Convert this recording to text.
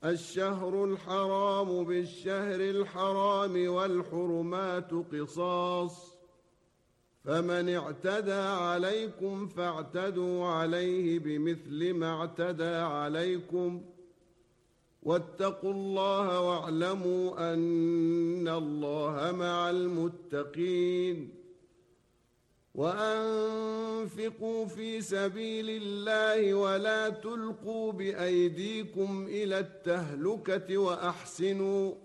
الشهر الحرام بالشهر الحرام والحرمات قصاص، فمن اعتدى عليكم فاعتدوا عليه بمثل ما اعتدى عليكم، واتقوا الله واعلموا أن الله مع المتقين. وأنفقوا في سبيل الله ولا تلقوا بأيديكم إلى التهلكة وأحسنوا